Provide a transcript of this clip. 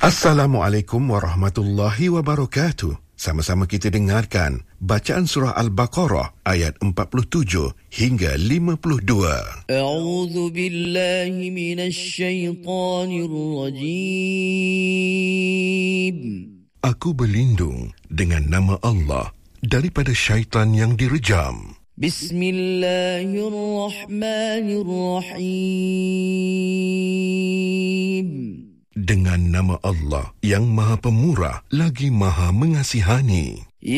Assalamualaikum warahmatullahi wabarakatuh. Sama-sama kita dengarkan bacaan surah Al-Baqarah ayat 47 hingga 52. A'udzu billahi minasy syaithanir rajim. Aku berlindung dengan nama Allah daripada syaitan yang direjam. Bismillahirrahmanirrahim. Dengan nama Allah yang Maha Pemurah lagi Maha Mengasihani.